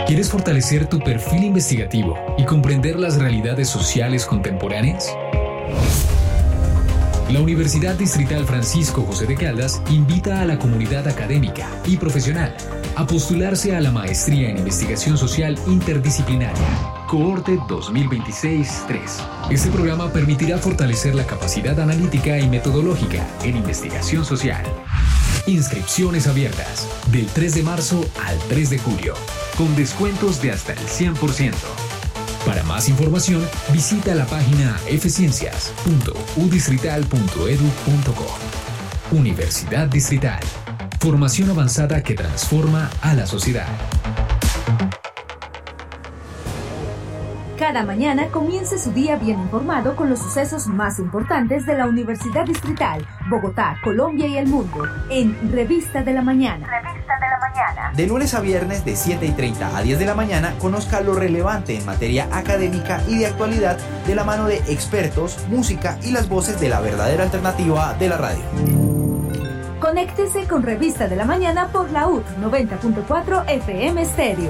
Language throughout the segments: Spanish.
¿Quieres fortalecer tu perfil investigativo y comprender las realidades sociales contemporáneas? La Universidad Distrital Francisco José de Caldas invita a la comunidad académica y profesional a postularse a la Maestría en Investigación Social Interdisciplinaria, Cohorte 2026-3. Este programa permitirá fortalecer la capacidad analítica y metodológica en investigación social. Inscripciones abiertas del 3 de marzo al 3 de julio, con descuentos de hasta el 100%. Para más información, visita la página fciencias.udistrital.edu.co. Universidad Distrital. Formación avanzada que transforma a la sociedad. Cada mañana comience su día bien informado con los sucesos más importantes de la Universidad Distrital, Bogotá, Colombia y el mundo, en Revista de la Mañana. De lunes a viernes de 7:30 a 10 de la mañana, conozca lo relevante en materia académica y de actualidad de la mano de expertos, música y las voces de la verdadera alternativa de la radio. Conéctese con Revista de la Mañana por la UT 90.4 FM Estéreo.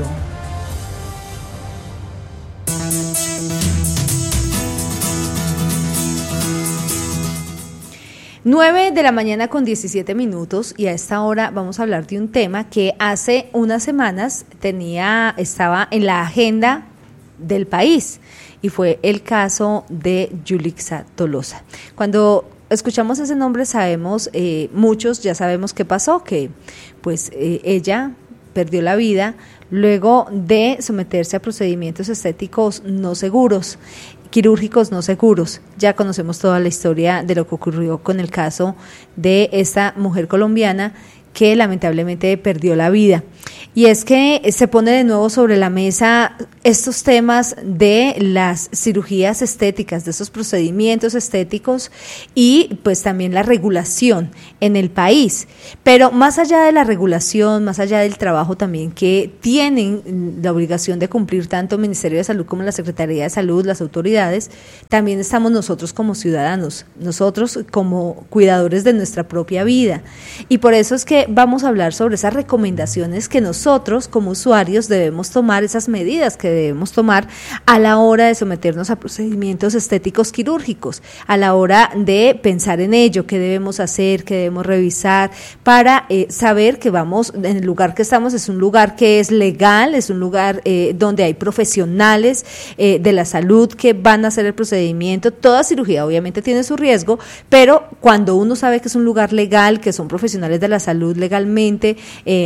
9 de la mañana con 17 minutos y a esta hora vamos a hablar de un tema que hace unas semanas estaba en la agenda del país y fue el caso de Yulixa Tolosa. Cuando escuchamos ese nombre sabemos, muchos ya sabemos qué pasó, que pues ella perdió la vida luego de someterse a procedimientos estéticos no seguros, quirúrgicos no seguros. Ya conocemos toda la historia de lo que ocurrió con el caso de esta mujer colombiana que lamentablemente perdió la vida. Y es que se pone de nuevo sobre la mesa estos temas de las cirugías estéticas, de esos procedimientos estéticos y pues también la regulación en el país. Pero más allá de la regulación, más allá del trabajo también que tienen la obligación de cumplir tanto el Ministerio de Salud como la Secretaría de Salud, las autoridades, también estamos nosotros como ciudadanos, nosotros como cuidadores de nuestra propia vida. Y por eso es que vamos a hablar sobre esas recomendaciones que nosotros como usuarios debemos tomar, esas medidas que debemos tomar a la hora de someternos a procedimientos estéticos quirúrgicos, a la hora de pensar en ello, qué debemos hacer, qué debemos revisar, para saber que vamos, en el lugar que estamos es un lugar que es legal, es un lugar donde hay profesionales de la salud que van a hacer el procedimiento. Toda cirugía obviamente tiene su riesgo, pero cuando uno sabe que es un lugar legal, que son profesionales de la salud legalmente,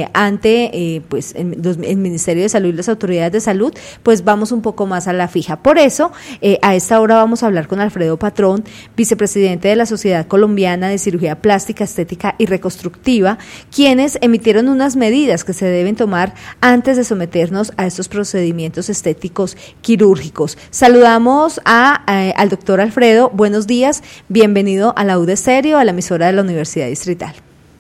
ante pues el Ministerio de Salud y las autoridades de salud, pues vamos un poco más a la fija. Por eso, a esta hora vamos a hablar con Alfredo Patrón, vicepresidente de la Sociedad Colombiana de Cirugía Plástica, Estética y Reconstructiva, quienes emitieron unas medidas que se deben tomar antes de someternos a estos procedimientos estéticos quirúrgicos. Saludamos al doctor Alfredo. Buenos días, bienvenido a la UD Estéreo, a la emisora de la Universidad Distrital.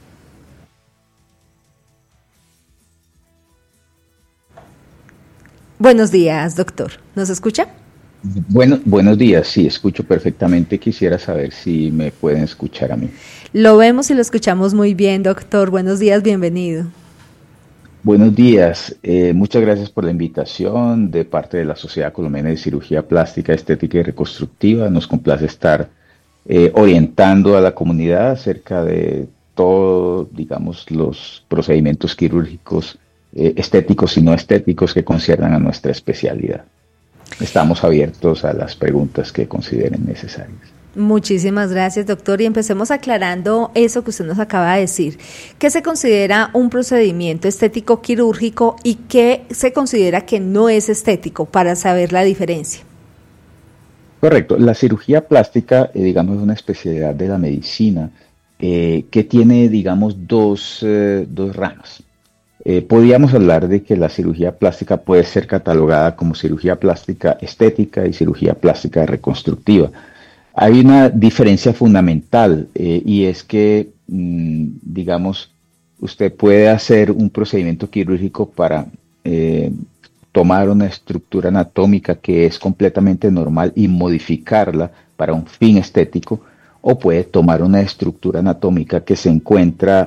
Buenos días, doctor. ¿Nos escucha? Buenos días, sí, escucho perfectamente. Quisiera saber si me pueden escuchar a mí. Lo vemos y lo escuchamos muy bien, doctor. Buenos días, bienvenido. Buenos días, muchas gracias por la invitación de parte de la Sociedad Colombiana de Cirugía Plástica, Estética y Reconstructiva. Nos complace estar orientando a la comunidad acerca de todo, digamos, los procedimientos quirúrgicos estéticos y no estéticos que conciernan a nuestra especialidad. Estamos abiertos a las preguntas que consideren necesarias. Muchísimas gracias, doctor. Y empecemos aclarando eso que usted nos acaba de decir. ¿Qué se considera un procedimiento estético quirúrgico y qué se considera que no es estético, para saber la diferencia? Correcto. La cirugía plástica, digamos, es una especialidad de la medicina que tiene, digamos, dos ramas. Podríamos hablar de que la cirugía plástica puede ser catalogada como cirugía plástica estética y cirugía plástica reconstructiva. Hay una diferencia fundamental y es que, digamos, usted puede hacer un procedimiento quirúrgico para tomar una estructura anatómica que es completamente normal y modificarla para un fin estético, o puede tomar una estructura anatómica que se encuentra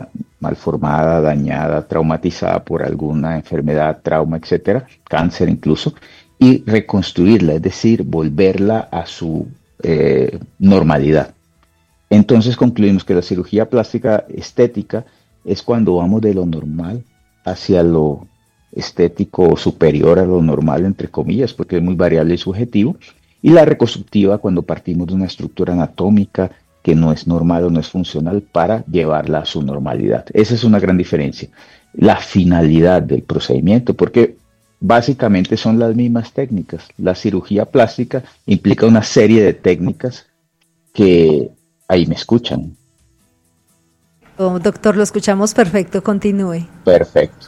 malformada, dañada, traumatizada por alguna enfermedad, trauma, etcétera, cáncer incluso, y reconstruirla, es decir, volverla a su normalidad. Entonces concluimos que la cirugía plástica estética es cuando vamos de lo normal hacia lo estético superior a lo normal, entre comillas, porque es muy variable y subjetivo, y la reconstructiva cuando partimos de una estructura anatómica que no es normal o no es funcional para llevarla a su normalidad. Esa es una gran diferencia. La finalidad del procedimiento, porque básicamente son las mismas técnicas. La cirugía plástica implica una serie de técnicas que ahí me escuchan. Oh, doctor, lo escuchamos perfecto, continúe. Perfecto.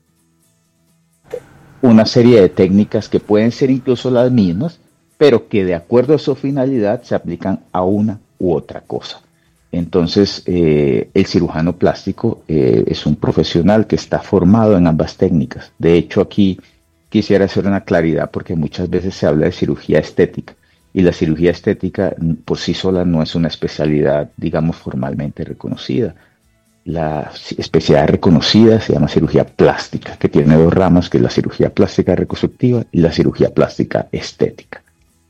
Una serie de técnicas que pueden ser incluso las mismas, pero que de acuerdo a su finalidad se aplican a una u otra cosa. Entonces, el cirujano plástico es un profesional que está formado en ambas técnicas. De hecho, aquí quisiera hacer una claridad porque muchas veces se habla de cirugía estética y la cirugía estética por sí sola no es una especialidad, digamos, formalmente reconocida. La especialidad reconocida se llama cirugía plástica, que tiene dos ramas, que es la cirugía plástica reconstructiva y la cirugía plástica estética.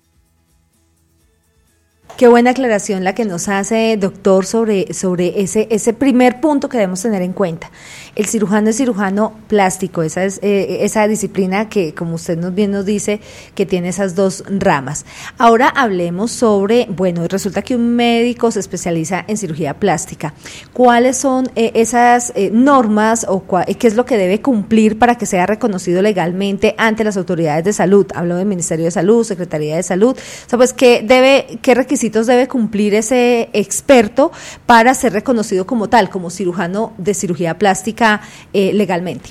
Qué buena aclaración la que nos hace, doctor, sobre ese primer punto que debemos tener en cuenta. El cirujano es cirujano plástico, esa es esa disciplina que, como usted bien nos dice, que tiene esas dos ramas. Ahora hablemos sobre, bueno, resulta que un médico se especializa en cirugía plástica. ¿Cuáles son esas normas o qué es lo que debe cumplir para que sea reconocido legalmente ante las autoridades de salud? Hablo del Ministerio de Salud, Secretaría de Salud. O sea, pues, ¿qué requisitos debe cumplir ese experto para ser reconocido como tal, como cirujano de cirugía plástica legalmente?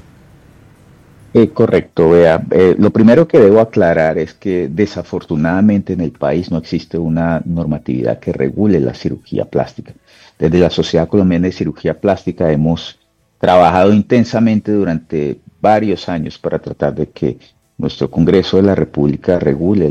Correcto, vea. Lo primero que debo aclarar es que desafortunadamente en el país no existe una normatividad que regule la cirugía plástica. Desde la Sociedad Colombiana de Cirugía Plástica hemos trabajado intensamente durante varios años para tratar de que nuestro Congreso de la República regule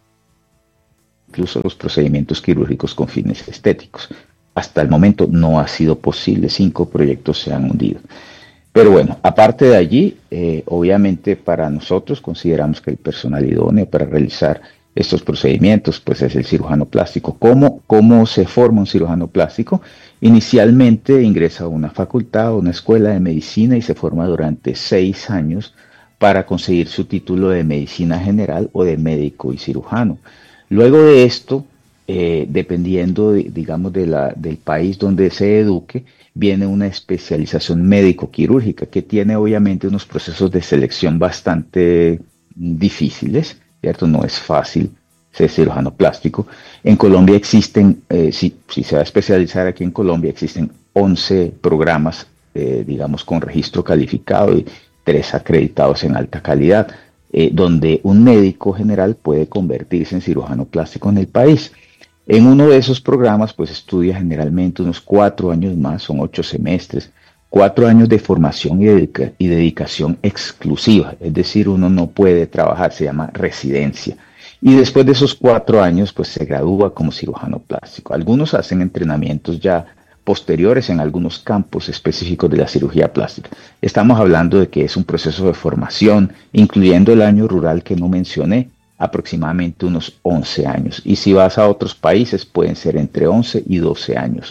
incluso los procedimientos quirúrgicos con fines estéticos. Hasta el momento no ha sido posible, 5 proyectos se han hundido. Pero bueno, aparte de allí, obviamente para nosotros consideramos que el personal idóneo para realizar estos procedimientos pues es el cirujano plástico. ¿Cómo se forma un cirujano plástico? Inicialmente ingresa a una facultad o una escuela de medicina y se forma durante 6 años para conseguir su título de medicina general o de médico y cirujano. Luego de esto, dependiendo, digamos, del país donde se eduque, viene una especialización médico-quirúrgica que tiene obviamente unos procesos de selección bastante difíciles, ¿cierto? No es fácil ser cirujano plástico. En Colombia existen, si se va a especializar aquí en Colombia, existen 11 programas, digamos, con registro calificado y 3 acreditados en alta calidad, donde un médico general puede convertirse en cirujano plástico en el país. En uno de esos programas, pues estudia generalmente unos 4 años más, son 8 semestres, 4 años de formación y dedicación exclusiva, es decir, uno no puede trabajar, se llama residencia. Y después de esos 4 años, pues se gradúa como cirujano plástico. Algunos hacen entrenamientos ya posteriores en algunos campos específicos de la cirugía plástica. Estamos hablando de que es un proceso de formación, incluyendo el año rural que no mencioné, aproximadamente unos 11 años. Y si vas a otros países, pueden ser entre 11 y 12 años.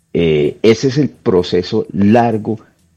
Ese es el proceso largo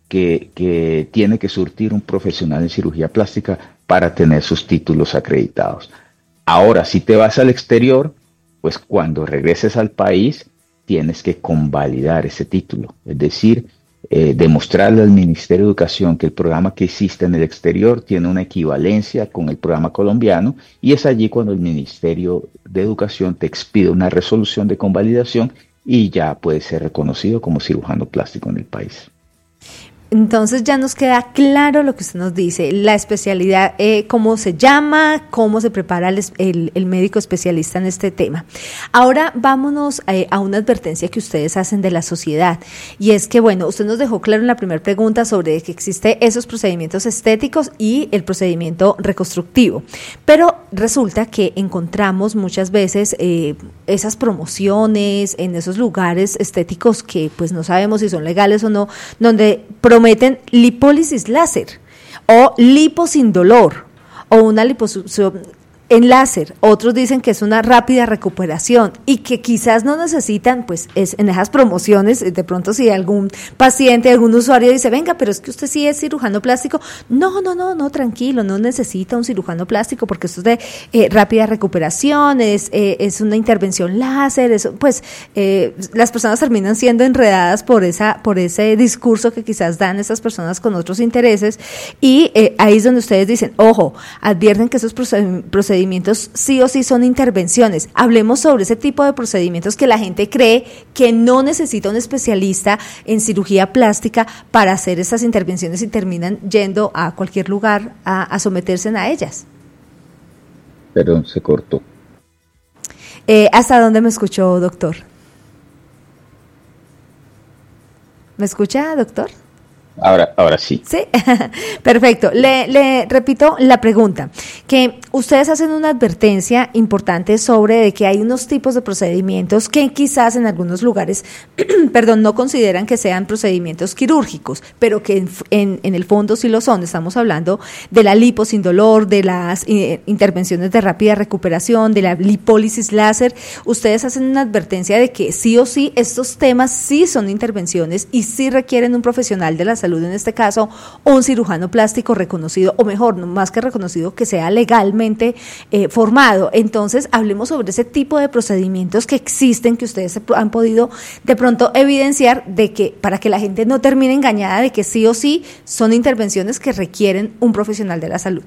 que tiene que surtir un profesional en cirugía plástica para tener sus títulos acreditados. Ahora, si te vas al exterior, pues cuando regreses al país, tienes que convalidar ese título, es decir, demostrarle al Ministerio de Educación que el programa que hiciste en el exterior tiene una equivalencia con el programa colombiano, y es allí cuando el Ministerio de Educación te expide una resolución de convalidación y ya puede ser reconocido como cirujano plástico en el país. Entonces ya nos queda claro lo que usted nos dice, la especialidad, cómo se llama, cómo se prepara el médico especialista en este tema. Ahora vámonos a una advertencia que ustedes hacen de la sociedad, y es que, bueno, usted nos dejó claro en la primera pregunta sobre que existe esos procedimientos estéticos y el procedimiento reconstructivo, pero resulta que encontramos muchas veces esas promociones en esos lugares estéticos que pues no sabemos si son legales o no, donde prometen lipólisis láser o lipo sin dolor o una liposucción en láser. Otros dicen que es una rápida recuperación y que quizás no necesitan, pues es en esas promociones, de pronto si algún paciente, algún usuario dice, venga, pero es que usted sí es cirujano plástico, no, tranquilo, no necesita un cirujano plástico porque esto es de rápida recuperación, es una intervención láser, eso, pues las personas terminan siendo enredadas por ese discurso que quizás dan esas personas con otros intereses, y ahí es donde ustedes dicen, ojo, advierten que esos procedimientos sí o sí son intervenciones. Hablemos sobre ese tipo de procedimientos que la gente cree que no necesita un especialista en cirugía plástica para hacer esas intervenciones y terminan yendo a cualquier lugar a someterse a ellas. Perdón, se cortó. ¿Hasta dónde me escuchó, doctor? ¿Me escucha, doctor? Ahora sí. Sí, perfecto. Le repito la pregunta, que ustedes hacen una advertencia importante sobre de que hay unos tipos de procedimientos que quizás en algunos lugares, no consideran que sean procedimientos quirúrgicos, pero que en el fondo sí lo son. Estamos hablando de la lipo sin dolor, de las intervenciones de rápida recuperación, de la lipólisis láser. Ustedes hacen una advertencia de que sí o sí estos temas sí son intervenciones y sí requieren un profesional de la salud, en este caso un cirujano plástico reconocido, o mejor, no más que reconocido, que sea legalmente formado. Entonces hablemos sobre ese tipo de procedimientos que existen, que ustedes han podido de pronto evidenciar, de que para que la gente no termine engañada de que sí o sí son intervenciones que requieren un profesional de la salud.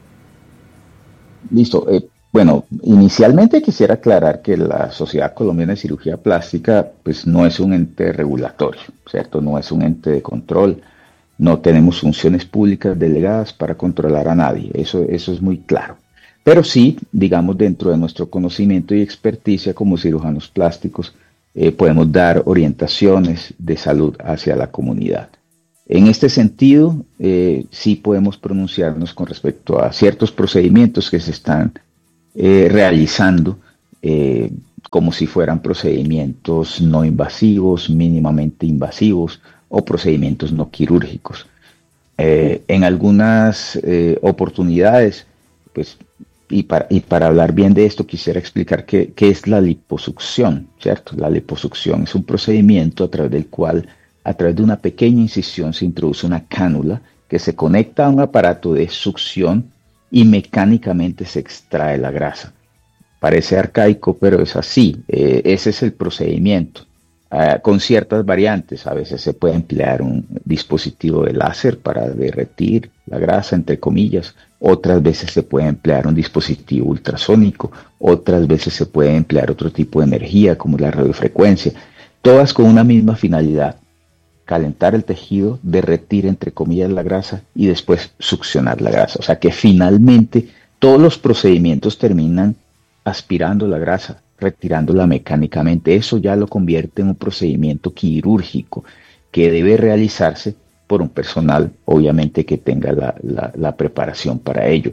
Listo. Bueno, inicialmente quisiera aclarar que la Sociedad Colombiana de Cirugía Plástica pues no es un ente regulatorio, ¿cierto? No es un ente de control. No tenemos funciones públicas delegadas para controlar a nadie, eso es muy claro. Pero sí, digamos, dentro de nuestro conocimiento y experticia como cirujanos plásticos, podemos dar orientaciones de salud hacia la comunidad. En este sentido, sí podemos pronunciarnos con respecto a ciertos procedimientos que se están realizando como si fueran procedimientos no invasivos, mínimamente invasivos, o procedimientos no quirúrgicos. En algunas oportunidades, pues, y para hablar bien de esto, quisiera explicar qué es la liposucción, ¿cierto? La liposucción es un procedimiento a través del cual, a través de una pequeña incisión, se introduce una cánula que se conecta a un aparato de succión y mecánicamente se extrae la grasa. Parece arcaico, pero es así. Ese es el procedimiento. Con ciertas variantes, a veces se puede emplear un dispositivo de láser para derretir la grasa, entre comillas, otras veces se puede emplear un dispositivo ultrasónico, otras veces se puede emplear otro tipo de energía como la radiofrecuencia, todas con una misma finalidad: calentar el tejido, derretir, entre comillas, la grasa y después succionar la grasa. O sea que finalmente todos los procedimientos terminan aspirando la grasa, retirándola mecánicamente. Eso ya lo convierte en un procedimiento quirúrgico que debe realizarse por un personal, obviamente, que tenga la preparación para ello.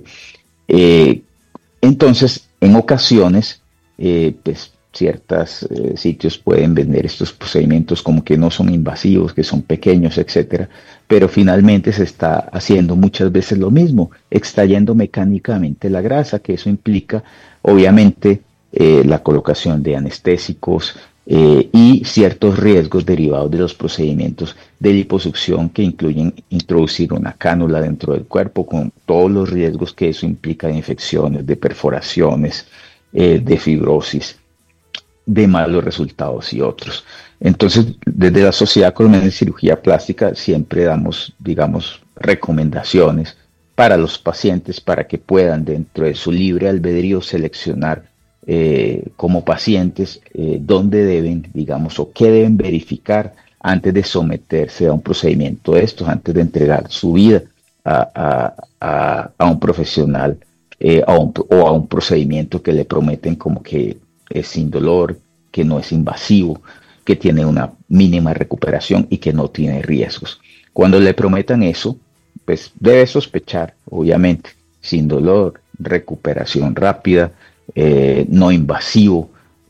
Entonces, en ocasiones, pues ciertos sitios pueden vender estos procedimientos como que no son invasivos, que son pequeños, etcétera, pero finalmente se está haciendo muchas veces lo mismo, extrayendo mecánicamente la grasa, que eso implica, obviamente, la colocación de anestésicos y ciertos riesgos derivados de los procedimientos de liposucción, que incluyen introducir una cánula dentro del cuerpo con todos los riesgos que eso implica de infecciones, de perforaciones, de fibrosis, de malos resultados y otros. Entonces, desde la Sociedad Colombiana de Cirugía Plástica siempre damos, digamos, recomendaciones para los pacientes para que puedan, dentro de su libre albedrío, seleccionar como pacientes dónde deben, digamos, o qué deben verificar antes de someterse a un procedimiento de estos, antes de entregar su vida a un profesional o a un procedimiento que le prometen como que es sin dolor, que no es invasivo, que tiene una mínima recuperación y que no tiene riesgos. Cuando le prometan eso, pues debe sospechar, obviamente, sin dolor, recuperación rápida, no invasivo,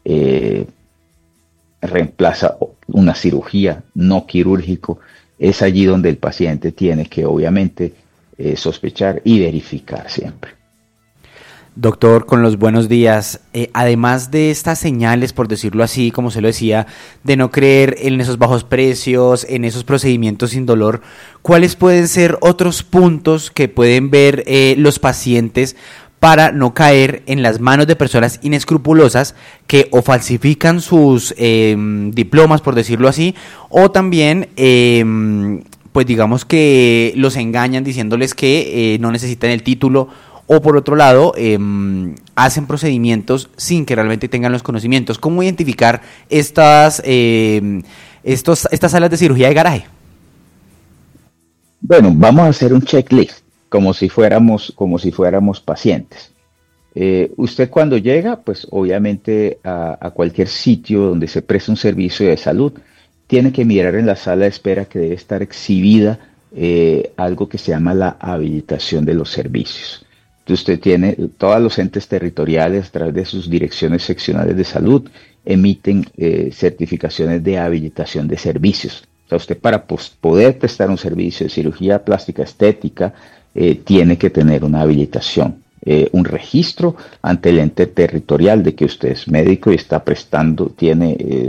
reemplaza una cirugía, no quirúrgico. Es allí donde el paciente tiene que obviamente sospechar y verificar siempre. Doctor, con los buenos días, además de estas señales, por decirlo así, como se lo decía, de no creer en esos bajos precios, en esos procedimientos sin dolor, ¿cuáles pueden ser otros puntos que pueden ver los pacientes para no caer en las manos de personas inescrupulosas que o falsifican sus diplomas, por decirlo así, o también pues digamos que los engañan diciéndoles que no necesitan el título, o por otro lado, hacen procedimientos sin que realmente tengan los conocimientos? ¿Cómo identificar estas salas de cirugía de garaje? Bueno, vamos a hacer un checklist, como si fuéramos pacientes. Usted cuando llega, pues obviamente a cualquier sitio donde se preste un servicio de salud, tiene que mirar en la sala de espera que debe estar exhibida algo que se llama la habilitación de los servicios. Usted tiene todos los entes territoriales a través de sus direcciones seccionales de salud emiten certificaciones de habilitación de servicios. O sea, usted para poder prestar un servicio de cirugía plástica estética tiene que tener una habilitación, un registro ante el ente territorial de que usted es médico y está prestando, tiene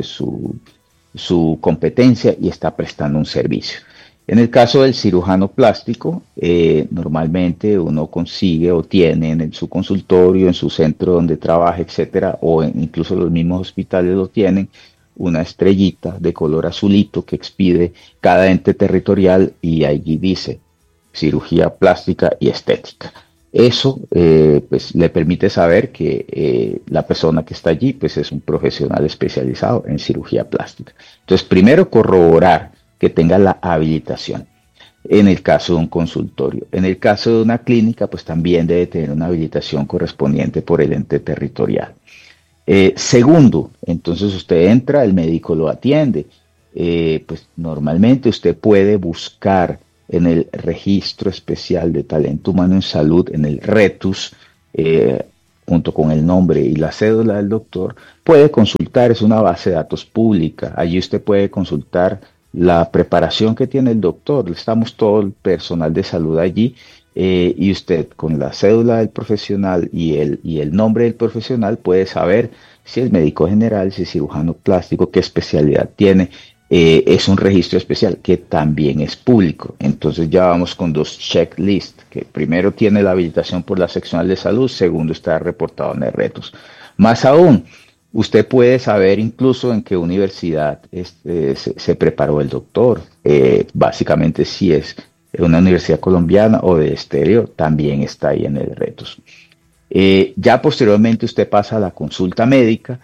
su competencia y está prestando un servicio. En el caso del cirujano plástico, normalmente uno consigue o tiene en su consultorio, en su centro donde trabaja, etcétera, o incluso los mismos hospitales lo tienen, una estrellita de color azulito que expide cada ente territorial y allí dice cirugía plástica y estética. Eso pues le permite saber que la persona que está allí pues es un profesional especializado en cirugía plástica. Entonces, primero corroborar que tenga la habilitación en el caso de un consultorio. En el caso de una clínica, pues también debe tener una habilitación correspondiente por el ente territorial. Segundo, entonces usted entra, el médico lo atiende. Pues normalmente usted puede buscar en el registro especial de talento humano en salud, en el RETUS, junto con el nombre y la cédula del doctor, puede consultar, es una base de datos pública. Allí usted puede consultar la preparación que tiene el doctor. Estamos todo el personal de salud allí y usted con la cédula del profesional y el nombre del profesional puede saber si es médico general, si es cirujano plástico, qué especialidad tiene. Es un registro especial que también es público. Entonces ya vamos con dos checklists, que primero tiene la habilitación por la seccional de salud, segundo está reportado en el RETUS. Más aún, usted puede saber incluso en qué universidad se preparó el doctor. Básicamente si es una universidad colombiana o de exterior, también está ahí en el RETUS. Ya posteriormente usted pasa a la consulta médica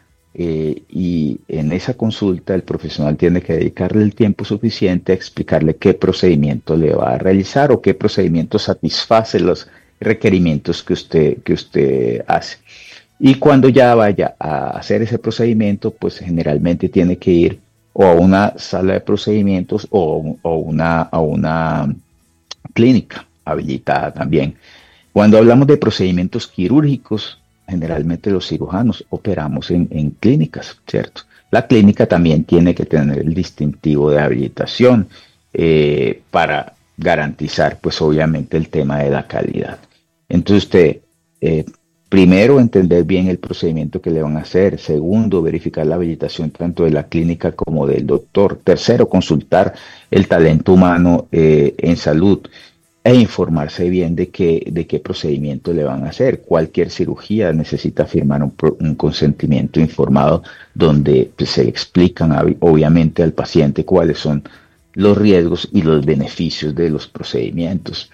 y en esa consulta el profesional tiene que dedicarle el tiempo suficiente a explicarle qué procedimiento le va a realizar o qué procedimiento satisface los requerimientos que usted hace. Y cuando ya vaya a hacer ese procedimiento, pues generalmente tiene que ir o a una sala de procedimientos o a una clínica habilitada también. Cuando hablamos de procedimientos quirúrgicos, generalmente los cirujanos operamos en clínicas, ¿cierto? La clínica también tiene que tener el distintivo de habilitación para garantizar, pues obviamente, el tema de la calidad. Entonces usted... primero, entender bien el procedimiento que le van a hacer. Segundo, verificar la habilitación tanto de la clínica como del doctor. Tercero, consultar el talento humano en salud e informarse bien de qué procedimiento le van a hacer. Cualquier cirugía necesita firmar un consentimiento informado donde pues, se le explican obviamente al paciente cuáles son los riesgos y los beneficios de los procedimientos.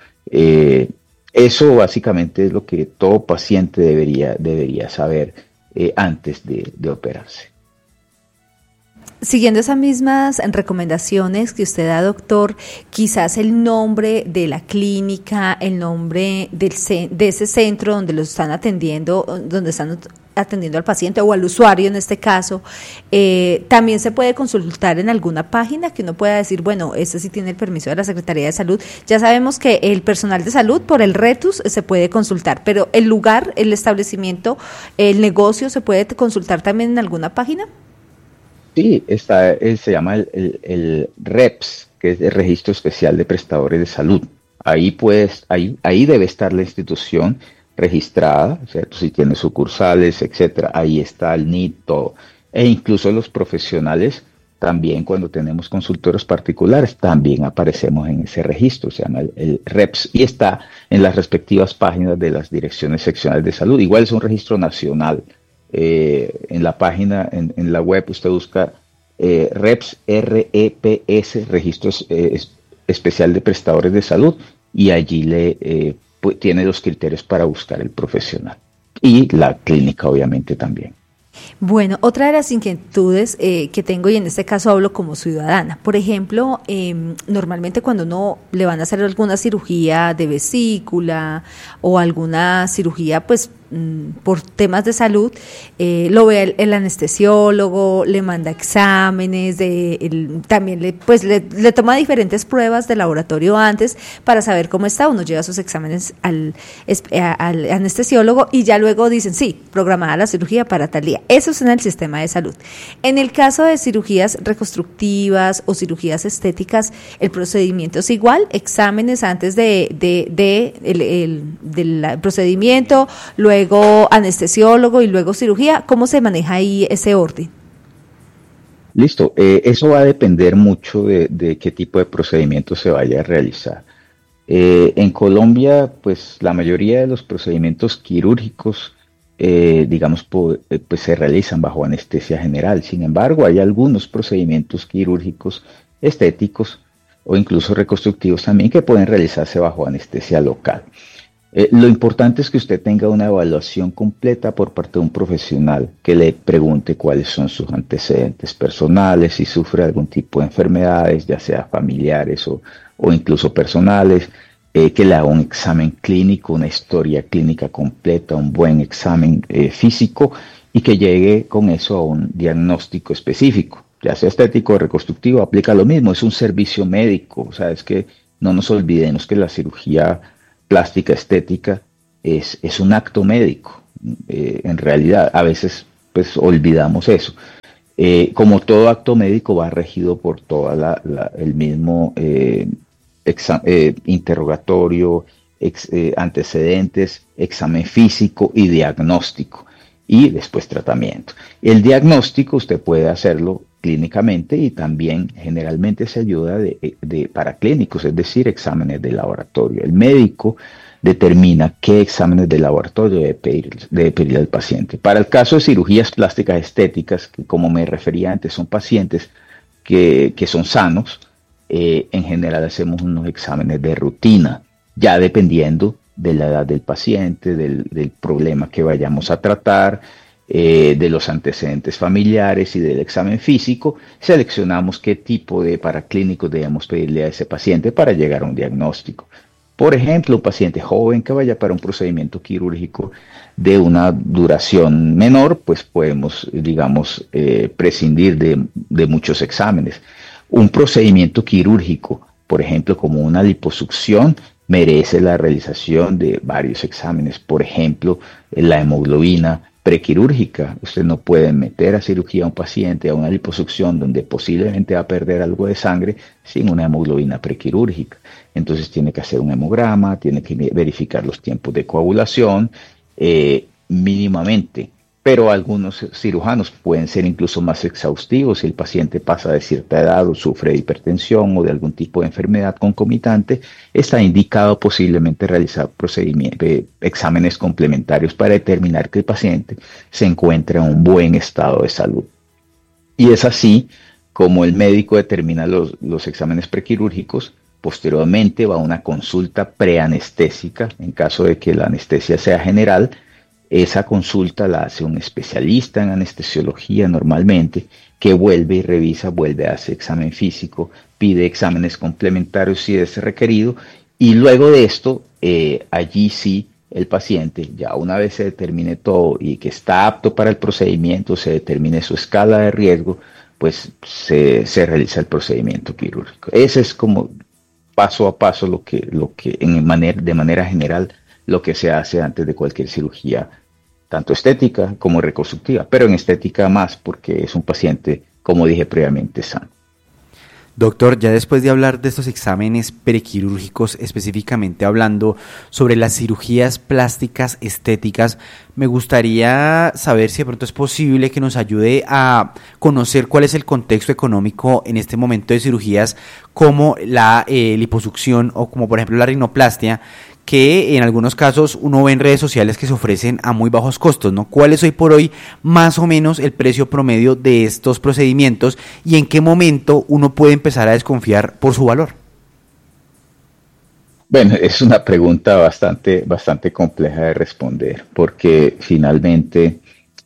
Eso básicamente es lo que todo paciente debería saber antes de operarse. Siguiendo esas mismas recomendaciones que usted da, doctor, quizás el nombre de la clínica, el nombre de ese centro donde lo están atendiendo, al paciente o al usuario en este caso, también se puede consultar en alguna página que uno pueda decir, bueno, este sí tiene el permiso de la Secretaría de Salud. Ya sabemos que el personal de salud por el RETUS se puede consultar, pero el lugar, el establecimiento, el negocio, ¿se puede consultar también en alguna página? Sí, se llama el REPS, que es el Registro Especial de Prestadores de Salud. Ahí debe estar la institución registrada, ¿cierto? Si tiene sucursales, etcétera. Ahí está el NIT, todo. E incluso los profesionales, también cuando tenemos consultorios particulares, también aparecemos en ese registro, se llama el REPS, y está en las respectivas páginas de las direcciones seccionales de salud. Igual es un registro nacional. En la página, en la web, usted busca REPS, REPS, Registro Especial de Prestadores de Salud, y allí tiene los criterios para buscar el profesional. Y la clínica, obviamente, también. Bueno, otra de las inquietudes que tengo, y en este caso hablo como ciudadana, por ejemplo, normalmente cuando uno le van a hacer alguna cirugía de vesícula o alguna cirugía, pues por temas de salud, lo ve el anestesiólogo, le manda exámenes, también le toma diferentes pruebas de laboratorio antes para saber cómo está. Uno lleva sus exámenes al anestesiólogo y ya luego dicen, sí, programada la cirugía para tal día. Eso es en el sistema de salud. En el caso de cirugías reconstructivas o cirugías estéticas, el procedimiento es igual, exámenes antes del procedimiento, luego anestesiólogo y luego cirugía. ¿Cómo se maneja ahí ese orden? Listo, eso va a depender mucho de qué tipo de procedimiento se vaya a realizar. En Colombia, pues la mayoría de los procedimientos quirúrgicos, pues se realizan bajo anestesia general. Sin embargo, hay algunos procedimientos quirúrgicos estéticos o incluso reconstructivos también que pueden realizarse bajo anestesia local. Lo importante es que usted tenga una evaluación completa por parte de un profesional que le pregunte cuáles son sus antecedentes personales, si sufre algún tipo de enfermedades, ya sea familiares o incluso personales, que le haga un examen clínico, una historia clínica completa, un buen examen físico, y que llegue con eso a un diagnóstico específico, ya sea estético o reconstructivo. Aplica lo mismo, es un servicio médico. O sea, es que no nos olvidemos que la cirugía plástica estética es un acto médico. En realidad, a veces pues olvidamos eso. Como todo acto médico va regido por toda el mismo interrogatorio, antecedentes, examen físico y diagnóstico, y después tratamiento. El diagnóstico usted puede hacerlo clínicamente y también generalmente se ayuda para clínicos, es decir, exámenes de laboratorio. El médico determina qué exámenes de laboratorio debe pedir al paciente. Para el caso de cirugías plásticas estéticas, que como me refería antes, son pacientes que son sanos, en general hacemos unos exámenes de rutina, ya dependiendo de la edad del paciente, del problema que vayamos a tratar, de los antecedentes familiares y del examen físico. Seleccionamos qué tipo de paraclínicos debemos pedirle a ese paciente para llegar a un diagnóstico. Por ejemplo, un paciente joven que vaya para un procedimiento quirúrgico de una duración menor, pues podemos, prescindir de muchos exámenes. Un procedimiento quirúrgico, por ejemplo, como una liposucción, merece la realización de varios exámenes. Por ejemplo, la hemoglobina prequirúrgica. Usted no puede meter a cirugía a un paciente a una liposucción donde posiblemente va a perder algo de sangre sin una hemoglobina prequirúrgica. Entonces tiene que hacer un hemograma, tiene que verificar los tiempos de coagulación mínimamente. Pero algunos cirujanos pueden ser incluso más exhaustivos si el paciente pasa de cierta edad o sufre de hipertensión o de algún tipo de enfermedad concomitante. Está indicado posiblemente realizar exámenes complementarios para determinar que el paciente se encuentra en un buen estado de salud. Y es así como el médico determina los exámenes prequirúrgicos. Posteriormente va a una consulta preanestésica en caso de que la anestesia sea general. Esa consulta la hace un especialista en anestesiología normalmente, que vuelve y revisa, vuelve a hacer examen físico, pide exámenes complementarios si es requerido, y luego de esto, allí sí, el paciente, ya una vez se determine todo y que está apto para el procedimiento, se determine su escala de riesgo, pues se realiza el procedimiento quirúrgico. Ese es como paso a paso lo que de manera general lo que se hace antes de cualquier cirugía, tanto estética como reconstructiva, pero en estética más porque es un paciente, como dije previamente, sano. Doctor, ya después de hablar de estos exámenes prequirúrgicos, específicamente hablando sobre las cirugías plásticas estéticas, me gustaría saber si de pronto es posible que nos ayude a conocer cuál es el contexto económico en este momento de cirugías como la liposucción o como por ejemplo la rinoplastia, que en algunos casos uno ve en redes sociales que se ofrecen a muy bajos costos, ¿no? ¿Cuál es hoy por hoy más o menos el precio promedio de estos procedimientos y en qué momento uno puede empezar a desconfiar por su valor? Bueno, es una pregunta bastante compleja de responder, porque finalmente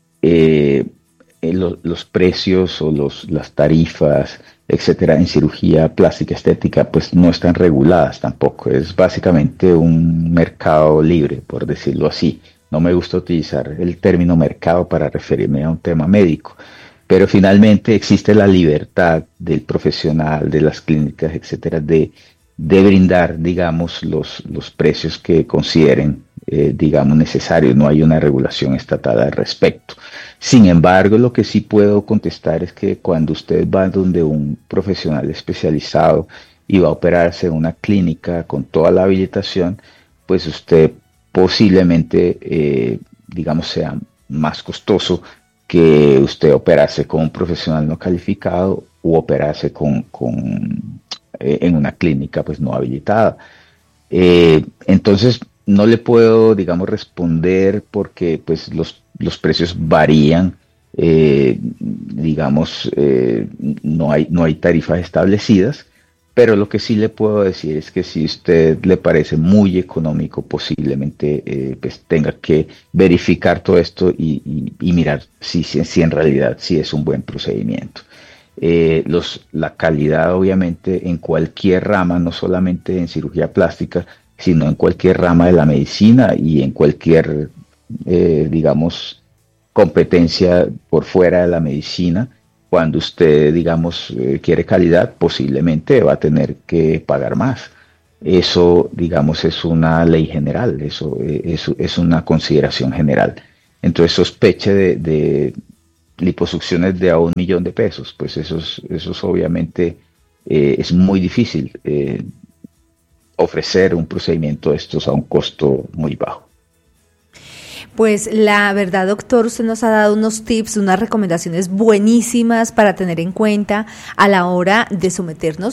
los precios o las tarifas, etcétera, en cirugía plástica estética, pues no están reguladas tampoco. Es básicamente un mercado libre, por decirlo así. No me gusta utilizar el término mercado para referirme a un tema médico, pero finalmente existe la libertad del profesional, de las clínicas, etcétera, de brindar, digamos, los precios que consideren, digamos, necesarios. No hay una regulación estatal al respecto. Sin embargo, lo que sí puedo contestar es que cuando usted va donde un profesional especializado y va a operarse en una clínica con toda la habilitación, pues usted posiblemente, digamos, sea más costoso que usted operarse con un profesional no calificado u operarse en una clínica pues no habilitada. Entonces, no le puedo, digamos, responder porque pues los precios varían, digamos, no hay tarifas establecidas, pero lo que sí le puedo decir es que si a usted le parece muy económico, posiblemente pues tenga que verificar todo esto y mirar si en realidad sí es un buen procedimiento. La calidad, obviamente, en cualquier rama, no solamente en cirugía plástica, sino en cualquier rama de la medicina y en cualquier, digamos, competencia por fuera de la medicina. Cuando usted, digamos, quiere calidad, posiblemente va a tener que pagar más. Eso, digamos, es una ley general, eso es una consideración general. Entonces, sospeche de liposucciones de a $1.000.000, pues eso obviamente es muy difícil ofrecer un procedimiento de estos a un costo muy bajo. Pues la verdad, doctor, usted nos ha dado unos tips, unas recomendaciones buenísimas para tener en cuenta a la hora de someternos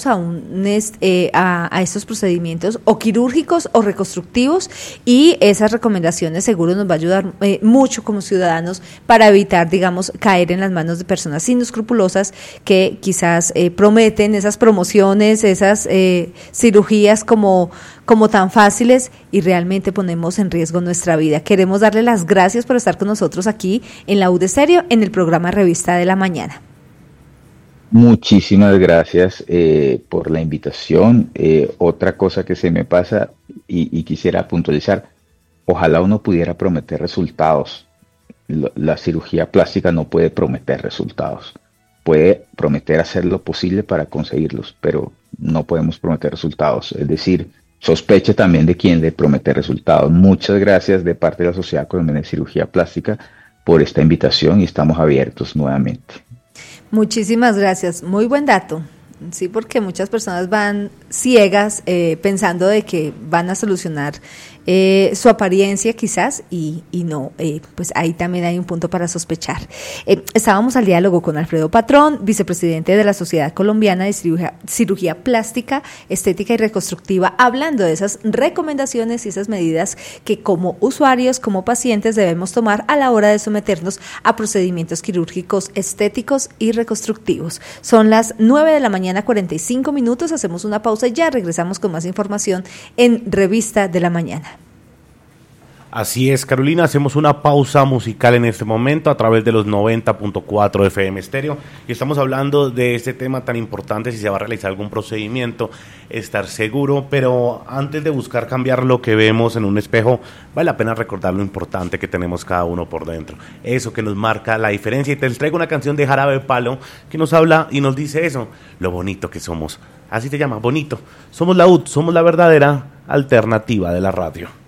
a estos procedimientos o quirúrgicos o reconstructivos, y esas recomendaciones seguro nos va a ayudar mucho como ciudadanos para evitar, digamos, caer en las manos de personas inescrupulosas que quizás prometen esas promociones, esas cirugías como tan fáciles y realmente ponemos en riesgo nuestra vida. Queremos darle las gracias por estar con nosotros aquí en la U de Stereo en el programa Revista de la Mañana. Muchísimas gracias por la invitación. Otra cosa que se me pasa y quisiera puntualizar, ojalá uno pudiera prometer resultados. La cirugía plástica no puede prometer resultados. Puede prometer hacer lo posible para conseguirlos, pero no podemos prometer resultados. Es decir, sospeche también de quien le promete resultados. Muchas gracias de parte de la Sociedad Colombiana de Cirugía Plástica por esta invitación y estamos abiertos nuevamente. Muchísimas gracias. Muy buen dato. Sí, porque muchas personas van ciegas pensando de que van a solucionar su apariencia quizás y no, pues ahí también hay un punto para sospechar. Estábamos al diálogo con Alfredo Patrón, vicepresidente de la Sociedad Colombiana de Cirugía Plástica, Estética y Reconstructiva, hablando de esas recomendaciones y esas medidas que como usuarios, como pacientes debemos tomar a la hora de someternos a procedimientos quirúrgicos, estéticos y reconstructivos. Son las 9:45 a.m, hacemos una pausa y ya regresamos con más información en Revista de la Mañana. Así es, Carolina, hacemos una pausa musical en este momento a través de los 90.4 FM Estéreo y estamos hablando de este tema tan importante, si se va a realizar algún procedimiento, estar seguro, pero antes de buscar cambiar lo que vemos en un espejo, vale la pena recordar lo importante que tenemos cada uno por dentro, eso que nos marca la diferencia. Y te traigo una canción de Jarabe de Palo que nos habla y nos dice eso, lo bonito que somos, así se llama, bonito, somos la UD, somos la verdadera alternativa de la radio.